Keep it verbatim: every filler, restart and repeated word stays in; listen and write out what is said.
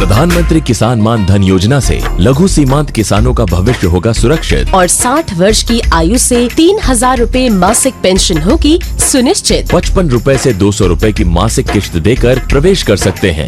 प्रधानमंत्री किसान मान धन योजना से लघु सीमांत किसानों का भविष्य होगा सुरक्षित और साठ वर्ष की आयु से तीन हजार रूपए मासिक पेंशन होगी सुनिश्चित। पचपन रूपए से दो सौ रूपए की मासिक किश्त देकर प्रवेश कर सकते हैं।